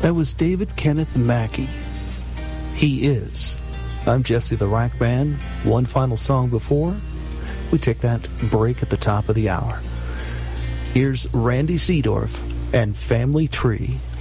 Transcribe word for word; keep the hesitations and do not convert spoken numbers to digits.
That was David Kenneth Mackey. He Is. I'm Jesse the Rack Man. One final song before we take that break at the top of the hour. Here's Randy Seedorf and Family Tree.